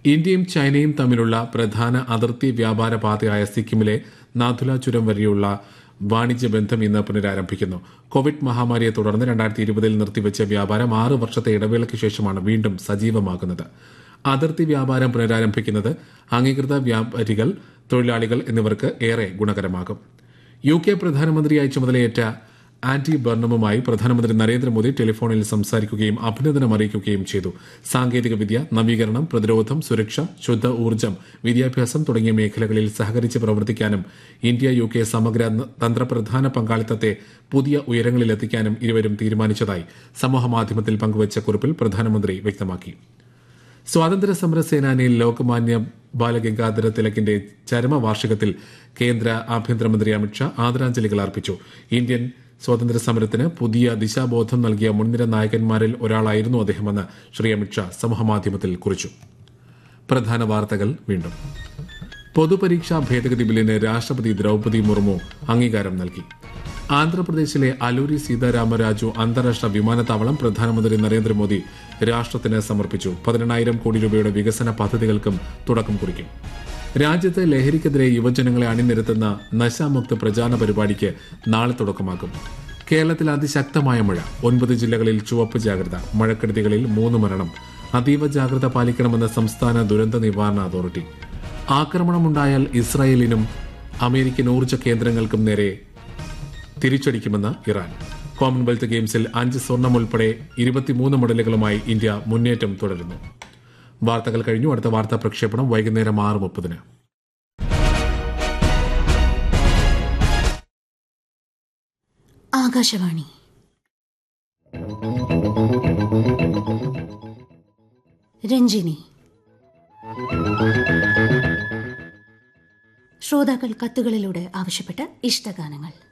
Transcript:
ഇന്ത്യയും ചൈനയും തമ്മിലുള്ള പ്രധാന അതിർത്തി വ്യാപാര പാതയായ സിക്കിമിലെ നാഥുല ചുരം വരെയുള്ള വാണിജ്യ ബന്ധം ഇന്ന് പുനരാരംഭിക്കുന്നു. കോവിഡ് മഹാമാരിയെ തുടർന്ന് 2020 നിർത്തിവെച്ച വ്യാപാരം 6 വർഷത്തെ ഇടവേളയ്ക്ക് ശേഷമാണ് വീണ്ടും സജീവമാകുന്നത്. അതിർത്തി വ്യാപാരം പുനരാരംഭിക്കുന്നത് അംഗീകൃത വ്യാപാരികൾ, തൊഴിലാളികൾ എന്നിവർക്ക് ഏറെ ഗുണകരമാകും. UK പ്രധാനമന്ത്രിയായി ചുമതലയേറ്റ ആന്റി ബർണമുമായി പ്രധാനമന്ത്രി നരേന്ദ്രമോദി ടെലിഫോണിൽ സംസാരിക്കുകയും അഭിനന്ദനം അറിയിക്കുകയും ചെയ്തു. സാങ്കേതികവിദ്യ, നവീകരണം, പ്രതിരോധം, സുരക്ഷ, ശുദ്ധ ഊർജ്ജം, വിദ്യാഭ്യാസം തുടങ്ങിയ മേഖലകളിൽ സഹകരിച്ച് പ്രവർത്തിക്കാനും ഇന്ത്യ UK സമഗ്ര തന്ത്രപ്രധാന പങ്കാളിത്തത്തെ പുതിയ ഉയരങ്ങളിലെത്തിക്കാനും ഇരുവരും തീരുമാനിച്ചതായി സമൂഹമാധ്യമത്തിൽ പങ്കുവച്ച കുറിപ്പിൽ പ്രധാനമന്ത്രി വ്യക്തമാക്കി. സ്വാതന്ത്ര്യ സമര സേനാനിയിൽ ലോകമാന്യ ബാലഗംഗാധര തിലകിന്റെ ചരമവാർഷികത്തിൽ കേന്ദ്ര ആഭ്യന്തരമന്ത്രി അമിത്ഷാ ആദരാഞ്ജലികൾ അർപ്പിച്ചു. ഇന്ത്യൻ സ്വാതന്ത്ര്യ സമരത്തിന് പുതിയ ദിശാബോധം നൽകിയ മുൻനിര നായകന്മാരിൽ ഒരാളായിരുന്നു അദ്ദേഹമെന്ന് ശ്രീ അമിത്ഷാ സമൂഹമാധ്യമത്തിൽ കുറിച്ചു. പ്രധാന വാർത്തകൾ വീണ്ടും. പൊതുപരീക്ഷാ ഭേദഗതി ബില്ലിന് രാഷ്ട്രപതി ദ്രൌപദി മുർമു അംഗീകാരം നൽകി. ആന്ധ്രാപ്രദേശിലെ അലൂരി സീതാരാമരാജു അന്താരാഷ്ട്ര വിമാനത്താവളം പ്രധാനമന്ത്രി നരേന്ദ്രമോദി രാഷ്ട്രത്തിന് സമർപ്പിച്ചു. 18,000 കോടി രൂപയുടെ വികസന പദ്ധതികൾക്കും തുടക്കം കുറിക്കും. രാജ്യത്ത് ലഹരിക്കെതിരെ യുവജനങ്ങളെ അണിനിരത്തുന്ന നശാമുക്ത പ്രചാരണ പരിപാടിക്ക് നാളെ തുടക്കമാകും. കേരളത്തിൽ അതിശക്തമായ മഴ, 9 ജില്ലകളിൽ ചുവപ്പ് ജാഗ്രത. മഴക്കെടുതികളിൽ 3 മരണം. അതീവ ജാഗ്രത പാലിക്കണമെന്ന് സംസ്ഥാന ദുരന്ത നിവാരണ അതോറിറ്റി. ആക്രമണമുണ്ടായാൽ ഇസ്രായേലിനും അമേരിക്കൻ ഊർജ്ജ കേന്ദ്രങ്ങൾക്കും നേരെ തിരിച്ചടിക്കുമെന്ന് ഇറാൻ. കോമൺവെൽത്ത് ഗെയിംസിൽ 5 സ്വർണം ഉൾപ്പെടെ 23 മെഡലുകളുമായി ഇന്ത്യ മുന്നേറ്റം തുടരുന്നു. വാർത്തകൾ കഴിഞ്ഞു. അടുത്ത വാർത്താ പ്രക്ഷേപണം വൈകുന്നേരം 6:30. ആകാശവാണി. രഞ്ജിനി. ശ്രോതാക്കൾ കത്തുകളിലൂടെ ആവശ്യപ്പെട്ട ഇഷ്ടഗാനങ്ങൾ.